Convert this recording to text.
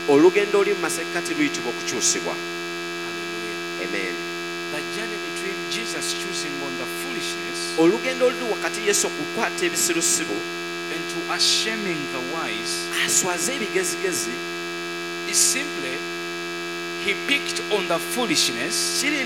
olugendo oli mu masekkati luyitibwa okukyusibwa. Hallelujah. Amen. The journey between Jesus choosing on the foolishness olugendo oluli wakati Yesu okukwata ebisirusiru and to us shaming the wise aswaze ebigezigezi is simply he picked on the foolishness kiri